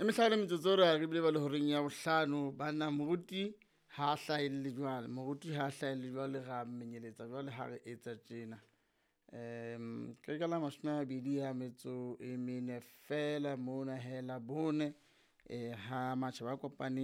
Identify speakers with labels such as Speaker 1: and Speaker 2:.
Speaker 1: Mehlale metsotso re re bile ba le horeng ya bohlano bana moruti ha hlahelle jwale ga menyeletsa jwale ha re etsa tjena ke ka la 24 fela mona hela bone ha matjhaba a kopane